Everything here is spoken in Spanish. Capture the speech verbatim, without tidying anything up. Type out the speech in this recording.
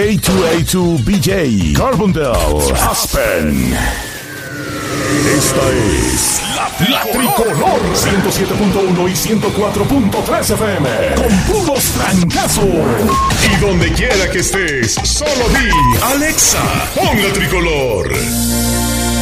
dos A dos B J, Carbondale, Aspen. Esta es la, la Tricolor ciento siete punto uno y ciento cuatro punto tres F M. Con puros trancazos. Y donde quiera que estés, solo di Alexa, pon la Tricolor.